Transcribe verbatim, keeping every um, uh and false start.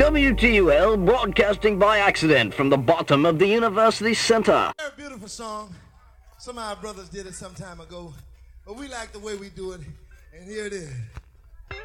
W T U L broadcasting by accident from the bottom of the University Center. A beautiful song. Some of our brothers did it some time ago, but we like the way we do it, and here it is.